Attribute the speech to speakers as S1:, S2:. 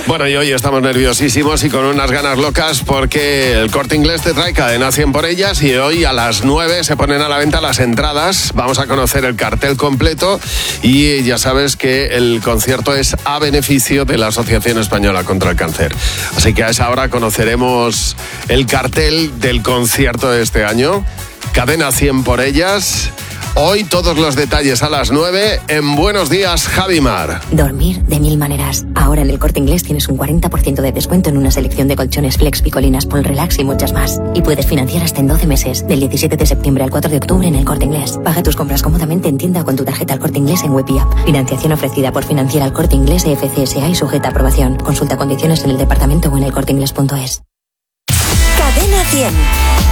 S1: Bueno, y hoy estamos nerviosísimos y con unas ganas locas porque el Corte Inglés te trae Cadena 100 por ellas y hoy a las 9 se ponen a la venta las entradas. Vamos a conocer el cartel completo y ya sabes que el concierto es a beneficio de la Asociación Española contra el Cáncer. Así que a esa hora conoceremos el cartel del concierto de este año. Cadena 100 por ellas. Hoy todos los detalles a las 9 en Buenos Días, Javimar.
S2: Dormir de mil maneras. Ahora en el Corte Inglés tienes un 40% de descuento en una selección de colchones Flex, Picolinas, Pol Relax y muchas más. Y puedes financiar hasta en 12 meses, del 17 de septiembre al 4 de octubre en el Corte Inglés. Paga tus compras cómodamente en tienda o con tu tarjeta al Corte Inglés en Web y App. Financiación ofrecida por Financiera al Corte Inglés FCSA y sujeta a aprobación. Consulta condiciones en el departamento o en elcorteinglés.es.
S3: Cadena 100.